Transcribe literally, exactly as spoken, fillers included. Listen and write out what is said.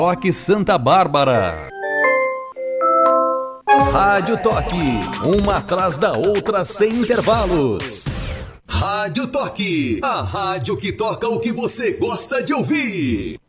Toque Santa Bárbara. Rádio Toque, uma atrás da outra sem intervalos. Rádio Toque, a rádio que toca o que você gosta de ouvir.